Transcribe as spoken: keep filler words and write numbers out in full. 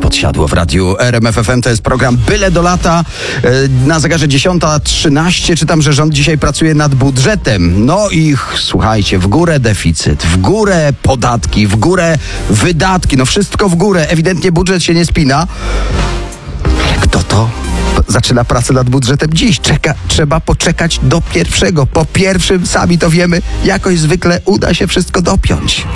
podsiadło w radiu R M F F M. To jest program Byle do lata. Na zegarze dziesiąta trzynaście czytam, że rząd dzisiaj pracuje nad budżetem. No i słuchajcie, w górę deficyt, w górę podatki, w górę wydatki. No wszystko w górę. Ewidentnie budżet się nie spina. Ale kto to zaczyna pracę nad budżetem dziś? Czeka, trzeba poczekać do pierwszego. Po pierwszym, sami to wiemy, jakoś zwykle uda się wszystko dopiąć.